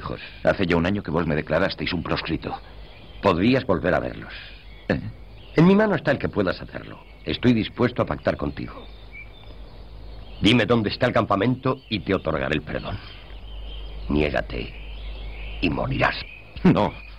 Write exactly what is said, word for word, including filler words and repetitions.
hijos. Hace ya un año que vos me declarasteis un proscrito. Podrías volver a verlos. ¿Eh? En mi mano está el que puedas hacerlo. Estoy dispuesto a pactar contigo. Dime dónde está el campamento y te otorgaré el perdón. Niégate y morirás. No.